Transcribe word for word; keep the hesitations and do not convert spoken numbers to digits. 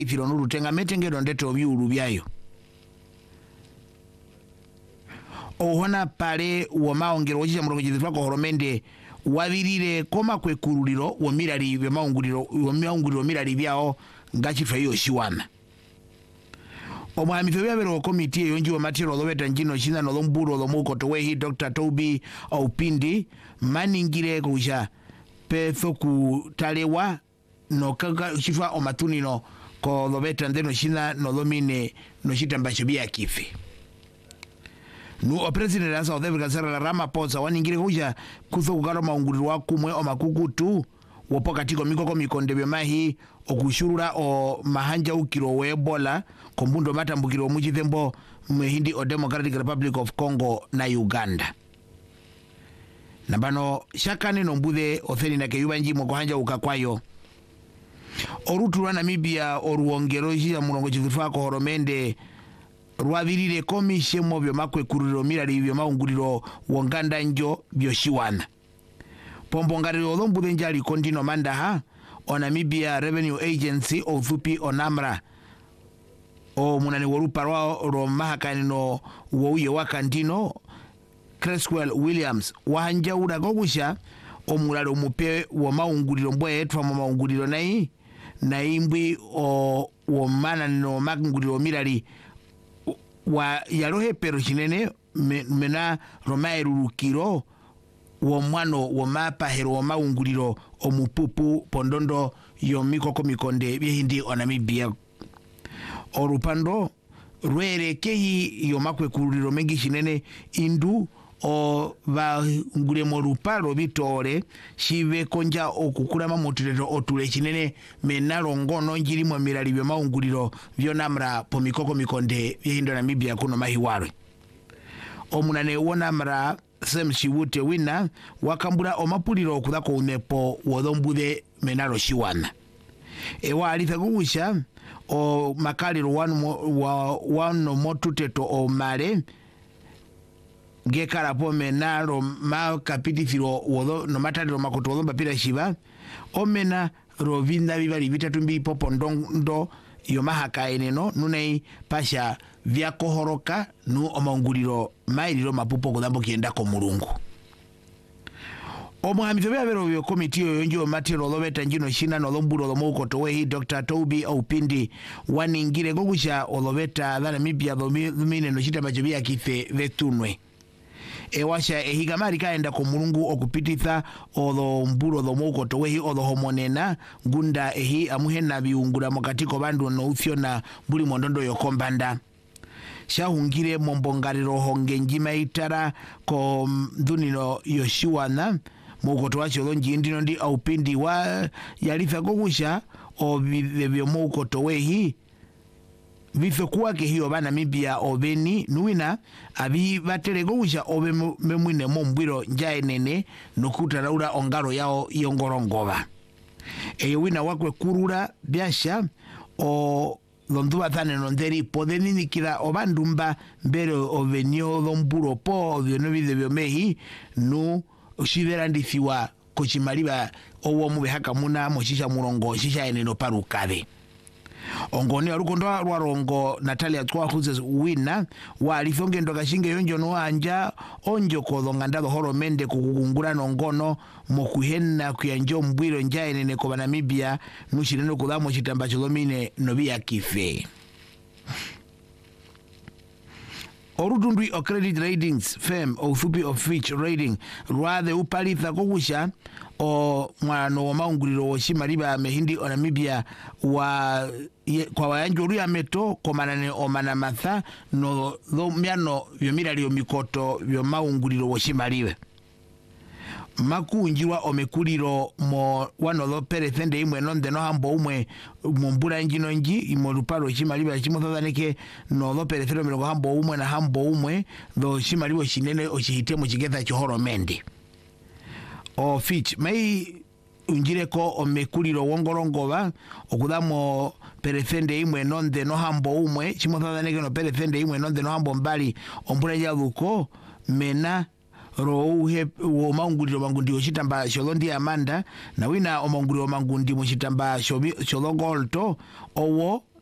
ifiro nuru tenga metengero ndeto byuru byayo ohona pale wa maongero wajisha murongo jithwa ko horomende wabirire koma kwekuruliro wo mirali bya maunguliro wo maunguliro mirali byao ngachi fayo shiwana omwami febero komiti yonji wa matiro lobeta njino shina no lomburo lo mukoto wehi Doctor Toby Aupindi maningire kuja petho kutalewa no kaka shifwa omatunino ko lobeta ndeno shina no lomine no shitambacho bya kifi nu o president asa South Africa Ramaphosa waningire kuja kutho kugaro maunguliro wa kumwe o makukutu wopo katiko mikoko mikonde bya mahi okushurura o mahanja ukiro we Ebola kombundo matambukiro mujithembo mwehindi o Democratic Republic of Congo na Uganda nabano shakane no mbuthe otheni na keyuba njimo kohanja ukakwayo orutu rwa Namibia oruongero jia murongo jithwa ko horomende rwabirire komishe mo byo makwe kuriro mirali byo maunguliro wonganda njo byo shiwana pombo ngariro lombuthe njali kondino mandaha o Namibia Revenue Agency o thupi o Namra o munani worupa rwao ro mahakanino wouye wakandino Creswell Williams wahanja ura gogusha o mulalo mupe wa maunguliro mbwe etwa mu maunguliro nai na imbwi o wo mana no maunguliro mirali wa yarohe pero chinene me, mena romaerurukiro wo mwano wo mapa hero wo maunguliro omupupu pondondo yo mikoko mikonde byehindi o Namibia orupando rwere kehi yo makwe kuruliro mengi chinene indu o va ngure moruparo bitore shive konja okukura mamutirero otule chinene menaro ngono njiri mo mirali byo maunguliro byo Namra po mikoko mikonde byehindo Namibia kuno mahiwarwe omunane wona Namra Sam Shiwute wina wakambura omapuliro okudako unepo wodombuthe menaro shiwana ewa alitha gugusha o makaliro wanu wa wano motuteto o mare gekara po menaro ma kapitifiro wodo no mataliro makoto wodo bapira shiva omena rovinda bibali bitatu mbi popo ndondo yo mahaka eneno nunei pasha vya kohoroka nu omaunguliro mailiro mapupo kudambo kienda ko mulungu omwami tebero byo komiti yonjo matiro lobeta njino shina no lomburo lo mukoto wehi Doctor Toby Aupindi waningire gogusha olobeta dana Namibia domine no shita majibia kife vetunwe ewasha ehigamari kaenda ko mulungu okupititha olo mburo lo mukoto wehi olo homonena gunda ehi amuhena biungura mokatiko bandu no ufyona buli mondondo yokombanda shahungire mombongariro honge njima itara ko dunino yoshiwana mukoto wacho lonji ndino ndi Aupindi wa yalitha gogusha o bibyo mukoto wehi bife kuwake hiyo bana Namibia obeni nuina abi batele gogusha obe memwine mombwiro njae nene nukuta laura ongaro yao yongorongoba eyo wina wakwe kurura byasha o londuba thane nonderi podeni nikira obandumba mbere ovenio lomburo po obionobide byomehi nu shiverandithiwa kochimaliba owo mube haka muna moshisha murongo shisha eneno parukade ongoni arukondo rwarongo Natalia Twahuze wina walithonge ndoka shinge yonjo no anja onjo kolonga ndalo horomende kukungura nongono mokuhenna kuyanjo mbwiro njae nene ko Namibia nushireno kudamo chitamba cholomine nobia kife orudundwi o credit ratings firm o thupi of Fitch rating rwathe upalitha kogusha o mwano wa maunguliro wo shimaliba mehindi o Namibia wa ye, kwa wayanjuru ya meto komanane o manamatha no lo miano byomirali omikoto byo maunguliro wo shimaliba makunjiwa omekuliro mo wano lo perethende imwe nonde no hambo umwe mumbura njino nji imo luparo shimaliba chimothaneke no lo perethero miro hambo umwe na hambo umwe do shimalibo shinene oshihitemo chigetha chihoromende o Fitch mai unjire ko omekuliro wongorongoba okudamo perethende imwe nonde no hambo umwe chimothaneke no perethende imwe nonde no hambo mbali ombura yaluko mena ro uhe wo maunguliro mangundi ochitamba sholondi Amanda na wina omanguliro mangundi muchitamba sholo golto owo